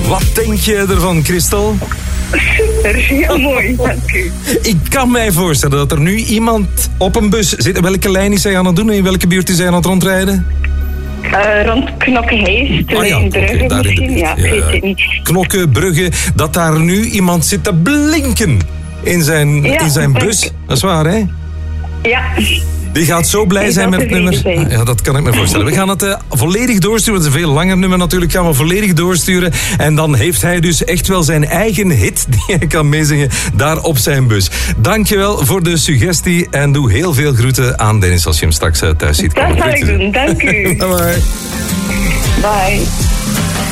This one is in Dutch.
Wat denk je ervan, Christel? Super, heel mooi, dank u. Ik kan mij voorstellen dat er nu iemand op een bus zit. Welke lijn is hij aan het doen? In welke buurt is hij aan het rondrijden? Rond Knokke-Heist, in Brugge daar in de misschien. buurt. Ja, ik weet het niet. Knokke, Brugge, dat daar nu iemand zit te blinken in zijn bus. Dat is waar, hè? Ja. Die gaat zo blij zijn met het nummer. Ja, dat kan ik me voorstellen. We gaan het volledig doorsturen. Het is een veel langer nummer natuurlijk. Gaan we volledig doorsturen. En dan heeft hij dus echt wel zijn eigen hit die hij kan meezingen daar op zijn bus. Dankjewel voor de suggestie. En doe heel veel groeten aan Dennis als je hem straks thuis ziet komen. Dat zal ik doen, dank u. Bye bye. Bye.